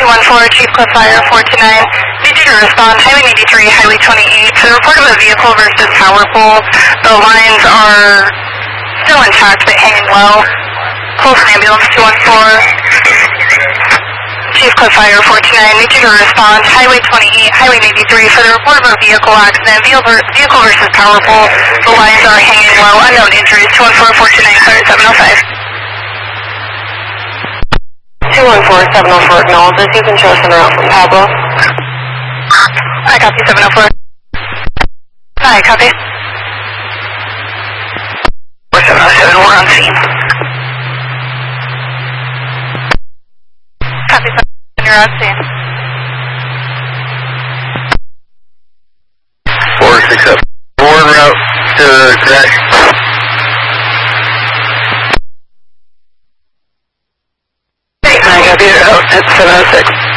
214, Chief Cliff Fire 429. Need you to respond, Highway 83, Highway 28. For the report of a vehicle versus power pole, the lines are still intact but hanging low. Close an ambulance 214. Chief Cliff Fire 429, need you to respond, Highway 28, Highway 83. For the report of a vehicle accident, vehicle versus power pole, the lines are hanging low. Unknown injuries, 214-429, clear 705. 214-704 acknowledges. You can show us en route from Pablo. I copy 704. Hi, copy. 707, we're on scene. Copy 7, you're on scene. 467. We're en route to crash. I got you out at 706.